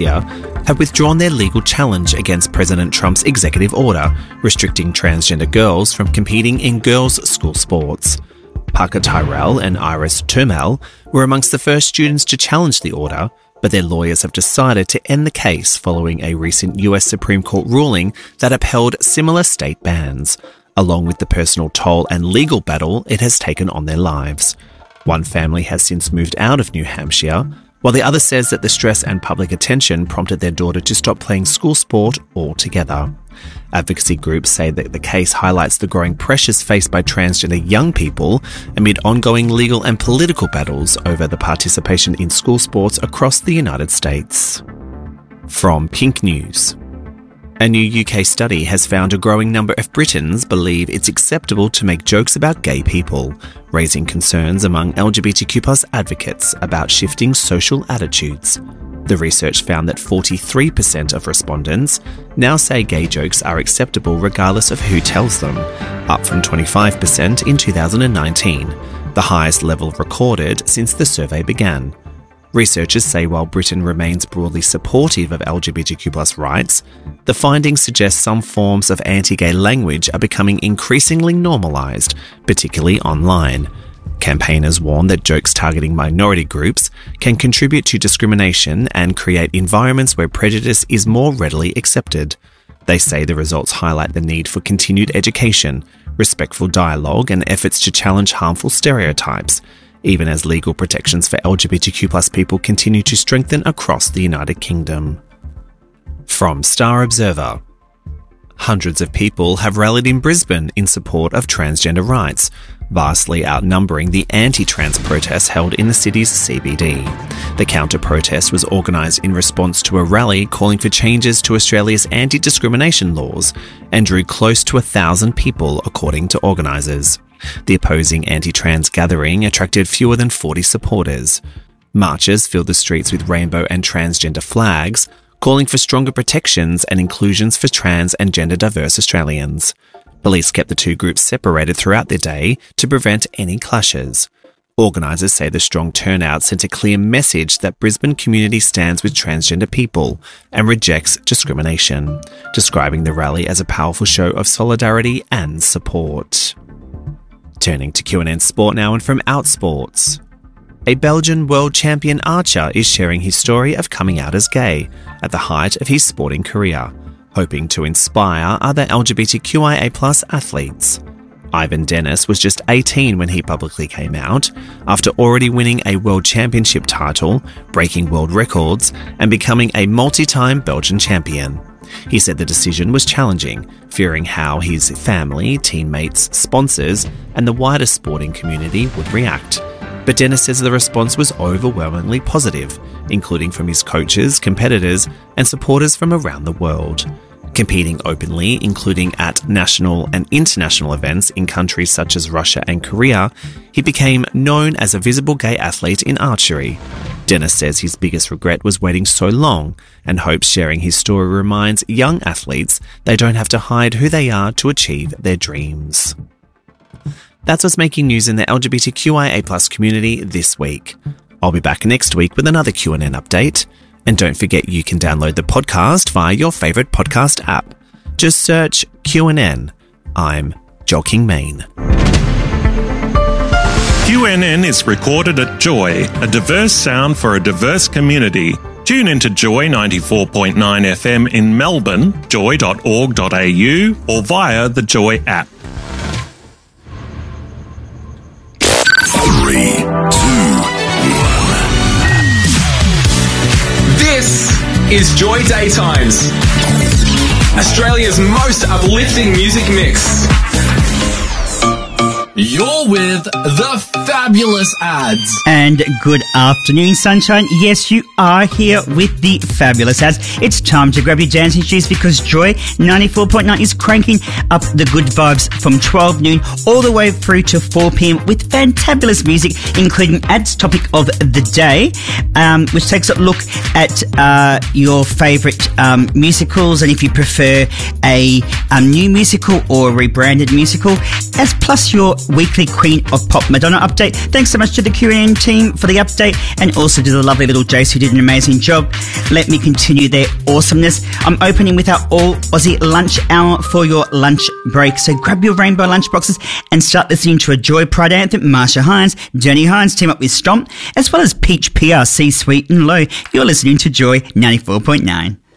Hampshire have withdrawn their legal challenge against President Trump's executive order restricting transgender girls from competing in girls' school sports. Parker Tyrell and Iris Turmel were amongst the first students to challenge the order, but their lawyers have decided to end the case following a recent US Supreme Court ruling that upheld similar state bans, along with the personal toll and legal battle it has taken on their lives. One family has since moved out of New Hampshire, while the other says that the stress and public attention prompted their daughter to stop playing school sport altogether. Advocacy groups say that the case highlights the growing pressures faced by transgender young people amid ongoing legal and political battles over the participation in school sports across the United States. From Pink News. A new UK study has found a growing number of Britons believe it's acceptable to make jokes about gay people, raising concerns among LGBTQ+ advocates about shifting social attitudes. The research found that 43% of respondents now say gay jokes are acceptable regardless of who tells them, up from 25% in 2019, the highest level recorded since the survey began. Researchers say while Britain remains broadly supportive of LGBTQ+ rights, the findings suggest some forms of anti-gay language are becoming increasingly normalised, particularly online. Campaigners warn that jokes targeting minority groups can contribute to discrimination and create environments where prejudice is more readily accepted. They say the results highlight the need for continued education, respectful dialogue, and efforts to challenge harmful stereotypes, even as legal protections for LGBTQ+ people continue to strengthen across the United Kingdom. From Star Observer. Hundreds of people have rallied in Brisbane in support of transgender rights, vastly outnumbering the anti-trans protests held in the city's CBD. The counter-protest was organised in response to a rally calling for changes to Australia's anti-discrimination laws and drew close to 1,000 people, according to organisers. The opposing anti-trans gathering attracted fewer than 40 supporters. Marchers filled the streets with rainbow and transgender flags, calling for stronger protections and inclusions for trans and gender-diverse Australians. Police kept the two groups separated throughout the day to prevent any clashes. Organisers say the strong turnout sent a clear message that Brisbane community stands with transgender people and rejects discrimination, describing the rally as a powerful show of solidarity and support. Turning to QNN Sport now, and from Outsports. A Belgian world champion archer is sharing his story of coming out as gay at the height of his sporting career, hoping to inspire other LGBTQIA+ athletes. Ivan Dennis was just 18 when he publicly came out, after already winning a world championship title, breaking world records, and becoming a multi-time Belgian champion. He said the decision was challenging, fearing how his family, teammates, sponsors, and the wider sporting community would react. But Dennis says the response was overwhelmingly positive, including from his coaches, competitors, and supporters from around the world. Competing openly, including at national and international events in countries such as Russia and Korea, he became known as a visible gay athlete in archery. Dennis says his biggest regret was waiting so long and hopes sharing his story reminds young athletes they don't have to hide who they are to achieve their dreams. That's what's making news in the LGBTQIA+ community this week. I'll be back next week with another QNN update. And don't forget you can download the podcast via your favourite podcast app. Just search QNN. I'm Joel King Main. QNN is recorded at Joy, a diverse sound for a diverse community. Tune into Joy 94.9 FM in Melbourne, joy.org.au, or via the Joy app. 3, 2, 1. This is Joy Daytimes, Australia's most uplifting music mix. You're with the Fabulous Ads. And good afternoon, sunshine. Yes, you are here with the Fabulous Ads. It's time to grab your dancing shoes because Joy 94.9 is cranking up the good vibes from 12 noon all the way through to 4 p.m. with fantabulous music, including Ads Topic of the Day, which takes a look at your favourite musicals, and if you prefer a new musical or a rebranded musical, as plus your weekly Queen of Pop Madonna update. Thanks so much to the QN team for the update, and also to the lovely little Jace, who did an amazing job. Let me continue their awesomeness. I'm opening with our All Aussie Lunch Hour for your lunch break. So grab your rainbow lunchboxes and start listening to a Joy Pride anthem. Marsha Hines, Jenny Hines team up with Stomp, as well as Peach PRC Sweet and Low. You're listening to Joy 94.9.